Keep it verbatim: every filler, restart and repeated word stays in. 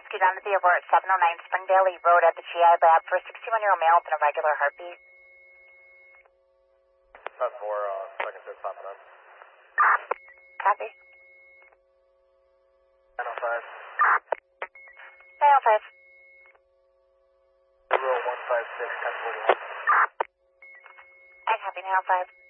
rescued on the over at seven oh nine Springdale Lee Road at the G I lab for a sixty-one-year-old male with an irregular heartbeat. ten four, uh, second shift, stopping up. Copy. nine oh five. nine oh five. zero one five six, ten forty-one. I copy nine oh five.